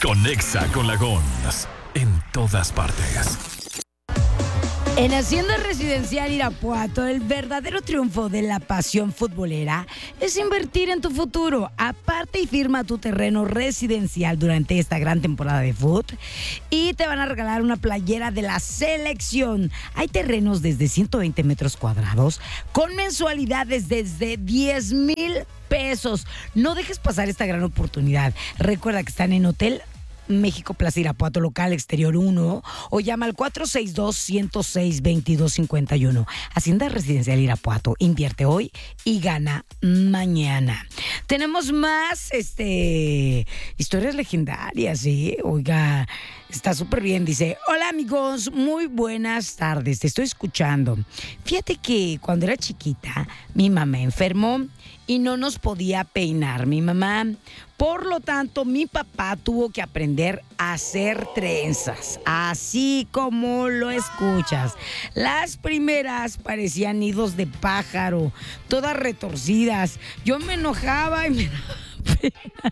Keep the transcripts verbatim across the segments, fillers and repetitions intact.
Conexa con la Gons en todas partes. En Hacienda Residencial Irapuato, el verdadero triunfo de la pasión futbolera es invertir en tu futuro. Aparte y firma tu terreno residencial durante esta gran temporada de fútbol y te van a regalar una playera de la selección. Hay terrenos desde ciento veinte metros cuadrados con mensualidades desde diez mil pesos. No dejes pasar esta gran oportunidad. Recuerda que están en Hotel México Plaza Irapuato, local exterior uno, o llama al cuatro seis dos, uno cero seis, dos dos cinco uno. Hacienda Residencial Irapuato, invierte hoy y gana mañana. Tenemos más este historias legendarias, ¿sí? Oiga, está súper bien. Dice, hola amigos, muy buenas tardes, te estoy escuchando. Fíjate que cuando era chiquita, mi mamá enfermó y no nos podía peinar mi mamá. Por lo tanto, mi papá tuvo que aprender a hacer trenzas, así como lo escuchas. Las primeras parecían nidos de pájaro, todas retorcidas. Yo me enojaba y me daba pena.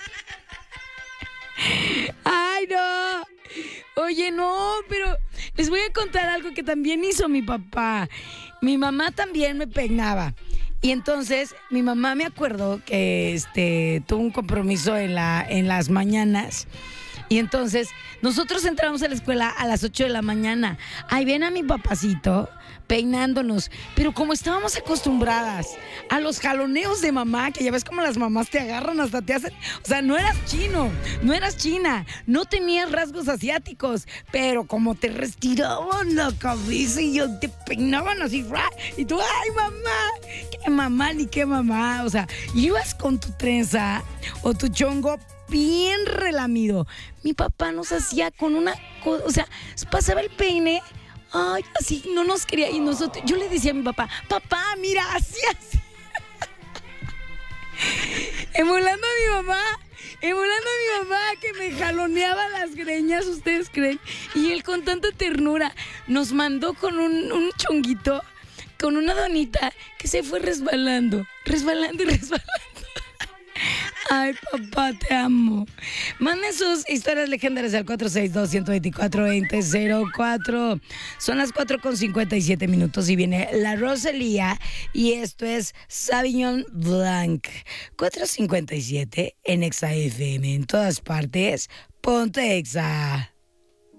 ¡Ay, no! Oye, no, pero les voy a contar algo que también hizo mi papá. Mi mamá también me peinaba. Y entonces mi mamá, me acuerdo que este, tuvo un compromiso en, la, en las mañanas. Y entonces nosotros entramos a la escuela a las ocho de la mañana. Ahí ven a mi papacito peinándonos. Pero como estábamos acostumbradas a los jaloneos de mamá, que ya ves como las mamás te agarran, hasta te hacen... O sea, no eras chino, no eras china, no tenías rasgos asiáticos, pero como te retiraban la cabeza y yo te peinaban así, y tú, ¡ay, mamá! ¿Qué mamá ni qué mamá? O sea, ibas con tu trenza o tu chongo bien relamido. Mi papá nos hacía con una cosa, o sea, pasaba el peine, ay, así no nos quería. Y nosotros, yo le decía a mi papá, papá, mira, así, así. Emulando a mi mamá, emulando a mi mamá que me jaloneaba las greñas, ¿ustedes creen? Y él con tanta ternura nos mandó con un, un chonguito, con una donita que se fue resbalando, resbalando y resbalando. Ay, papá, te amo. Manden sus historias legendarias al cuatro seis dos, uno dos cuatro, dos cero cero cuatro. Son las cuatro con cincuenta y siete minutos y viene la Rosalía y esto es Sauvignon Blanc. cuatro cincuenta y siete en Exa F M. En todas partes, ponte Exa.